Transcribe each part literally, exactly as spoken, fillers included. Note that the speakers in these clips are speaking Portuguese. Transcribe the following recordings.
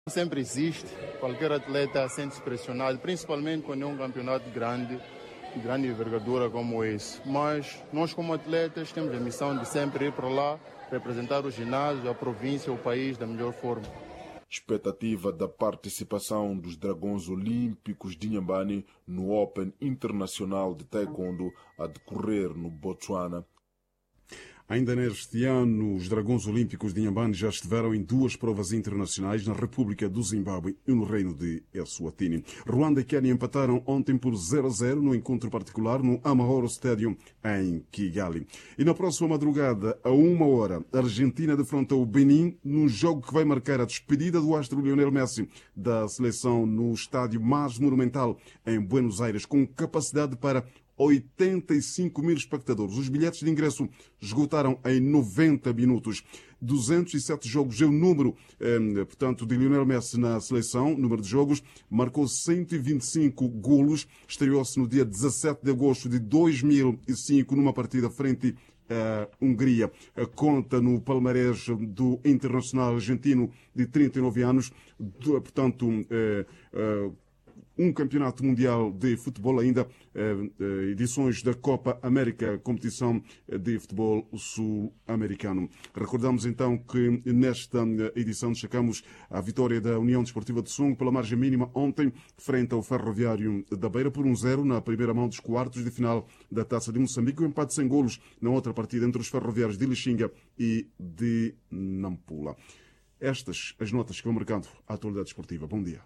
Sempre existe, qualquer atleta sente-se pressionado, principalmente quando é um campeonato grande, de grande envergadura como esse. Mas nós como atletas temos a missão de sempre ir para lá, representar o ginásio, a província, o país da melhor forma. Expectativa da participação dos Dragões Olímpicos de Inhambane no Open Internacional de Taekwondo a decorrer no Botsuana. Ainda neste ano, os Dragões Olímpicos de Inhambane já estiveram em duas provas internacionais na República do Zimbábue e no Reino de Eswatini. Ruanda e Quênia empataram ontem por zero a zero no encontro particular no Amahoro Stadium em Kigali. E na próxima madrugada, a uma hora, a Argentina defronta o Benin num jogo que vai marcar a despedida do astro Lionel Messi da seleção no estádio mais monumental em Buenos Aires, com capacidade para oitenta e cinco mil espectadores. Os bilhetes de ingresso esgotaram em noventa minutos. duzentos e sete jogos é o número, eh, portanto, de Lionel Messi na seleção, número de jogos, marcou cento e vinte e cinco golos, estreou-se no dia dezassete de agosto de dois mil e cinco numa partida frente à Hungria. A conta no palmarés do internacional argentino de trinta e nove anos, do, portanto, eh, eh, um campeonato mundial de futebol, ainda eh, edições da Copa América, competição de futebol sul-americano. Recordamos então que nesta edição destacamos a vitória da União Desportiva de Songo pela margem mínima ontem, frente ao Ferroviário da Beira, por um zero na primeira mão dos quartos de final da Taça de Moçambique. O empate sem golos na outra partida entre os ferroviários de Lixinga e de Nampula. Estas as notas que vão marcando a atualidade desportiva. Bom dia.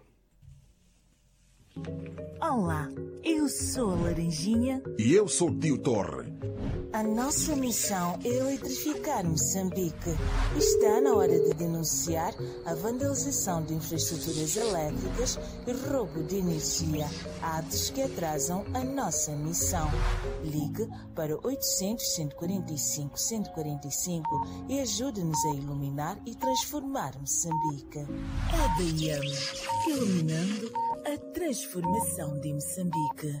Olá, eu sou a Laranjinha. E eu sou o Tio Torre. A nossa missão é eletrificar Moçambique. Está na hora de denunciar a vandalização de infraestruturas elétricas e roubo de energia, atos que atrasam a nossa missão. Ligue para oitocentos, cento e quarenta e cinco, cento e quarenta e cinco e ajude-nos a iluminar e transformar Moçambique. É B M, iluminando a transformação de Moçambique.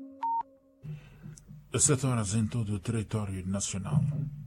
Sete horas em todo o território nacional.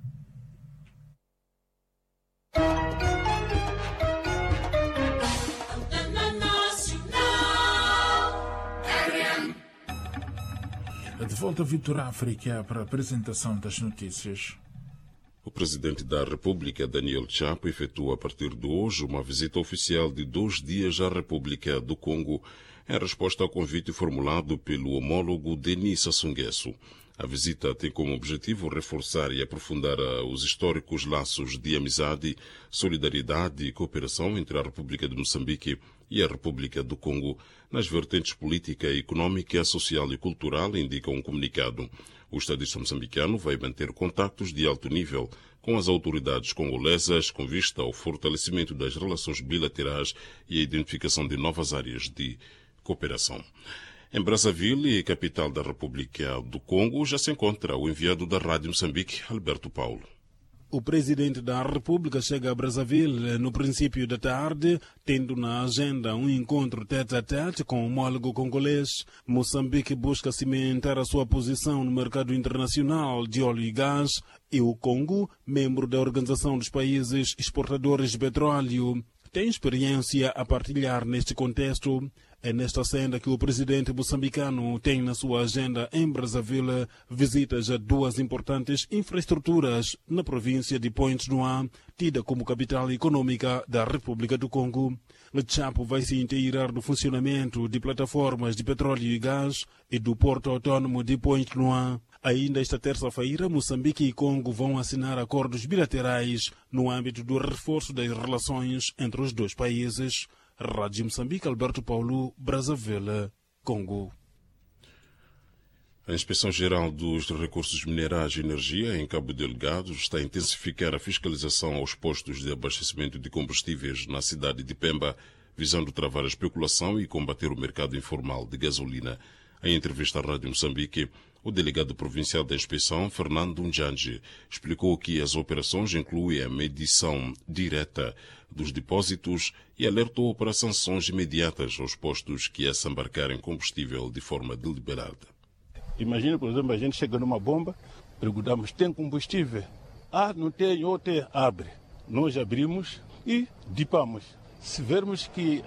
De volta a Vitor África para a apresentação das notícias. O presidente da República, Daniel Chapo, efetua a partir de hoje uma visita oficial de dois dias à República do Congo, em resposta ao convite formulado pelo homólogo Denis Sassou Nguesso. A visita tem como objetivo reforçar e aprofundar os históricos laços de amizade, solidariedade e cooperação entre a República de Moçambique e a República do Congo nas vertentes política, econômica, social e cultural, indica um comunicado. O estadista moçambicano vai manter contactos de alto nível com as autoridades congolesas com vista ao fortalecimento das relações bilaterais e a identificação de novas áreas de cooperação. Em Brazzaville, capital da República do Congo, já se encontra o enviado da Rádio Moçambique, Alberto Paulo. O presidente da República chega a Brazzaville no princípio da tarde, tendo na agenda um encontro tete-a-tete com o homólogo congolês. Moçambique busca cimentar a sua posição no mercado internacional de óleo e gás, e o Congo, membro da Organização dos Países Exportadores de Petróleo, tem experiência a partilhar neste contexto. É nesta senda que o presidente moçambicano tem na sua agenda em Brazzaville visitas a duas importantes infraestruturas na província de Pointe-Noire, tida como capital econômica da República do Congo. O Chapo vai se inteirar do funcionamento de plataformas de petróleo e gás e do porto autônomo de Pointe-Noire. Ainda esta terça-feira, Moçambique e Congo vão assinar acordos bilaterais no âmbito do reforço das relações entre os dois países. Rádio Moçambique, Alberto Paulo, Brazzaville, Congo. A Inspeção-Geral dos Recursos Minerais e Energia, em Cabo Delgado, está a intensificar a fiscalização aos postos de abastecimento de combustíveis na cidade de Pemba, visando travar a especulação e combater o mercado informal de gasolina. Em entrevista à Rádio Moçambique, o delegado provincial da inspeção, Fernando Njanji, explicou que as operações incluem a medição direta dos depósitos e alertou para sanções imediatas aos postos que assambarcarem combustível de forma deliberada. Imagina, por exemplo, a gente chega numa bomba, perguntamos, tem combustível? Ah, não tem, ou tem, abre. Nós abrimos e dipamos. Se vermos que